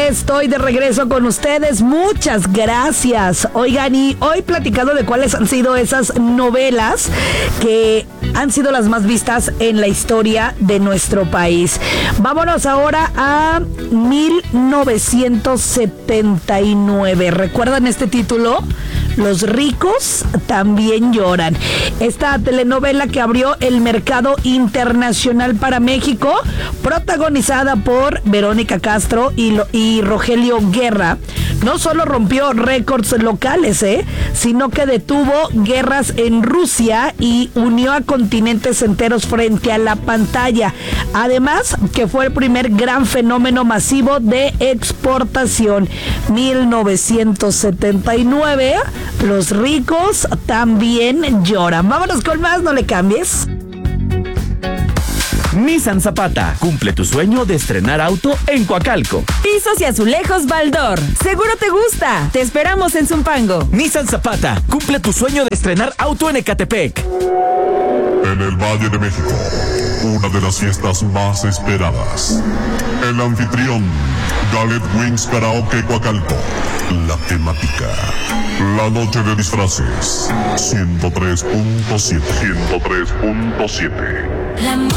estoy de regreso con ustedes. Muchas gracias. Oigan, y hoy platicando de cuáles han sido esas novelas que han sido las más vistas en la historia de nuestro país. Vámonos ahora a 1979. ¿Recuerdan este título? Los ricos también lloran. Esta telenovela que abrió el mercado internacional para México, protagonizada por Verónica Castro y Rogelio Guerra, no solo rompió récords locales, sino que detuvo guerras en Rusia y unió a continentes enteros frente a la pantalla. Además, que fue el primer gran fenómeno masivo de exportación. 1979, los ricos también lloran. Vámonos con más, no le cambies. Nissan Zapata, cumple tu sueño de estrenar auto en Coacalco. Pisos y azulejos Baldor, seguro te gusta. Te esperamos en Zumpango. Nissan Zapata, cumple tu sueño de estrenar auto en Ecatepec. En el Valle de México, una de las fiestas más esperadas. El anfitrión, Gallet Wings Karaoke Coacalco. La temática, la noche de disfraces. 103.7. 103.7.